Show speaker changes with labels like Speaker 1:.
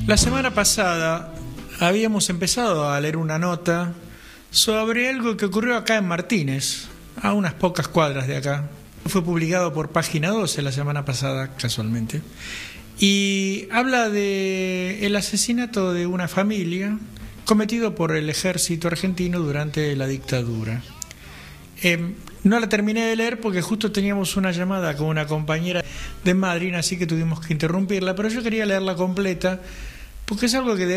Speaker 1: La semana pasada habíamos empezado a leer una nota sobre algo que ocurrió acá en Martínez, a unas pocas cuadras de acá. Fue publicado por Página 12 la semana pasada, casualmente, y habla de el asesinato de una familia cometido por el ejército argentino durante la dictadura. No la terminé de leer porque justo teníamos una llamada con una compañera de Madrid, así que tuvimos que interrumpirla, pero yo quería leerla completa porque es algo que